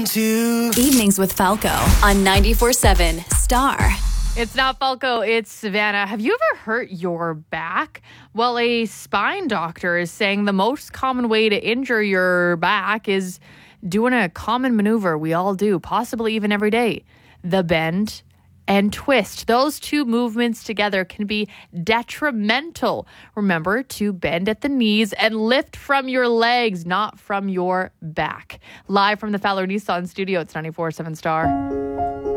to Evenings with Falco on 94.7 Star. It's not Falco, it's Savannah. Have you ever hurt your back? Well, a spine doctor is saying the most common way to injure your back is doing a common maneuver we all do, possibly even every day. The bend and twist. Those two movements together can be detrimental. Remember to bend at the knees and lift from your legs, not from your back. Live from the Fowler Nissan studio, it's 94.7 Star.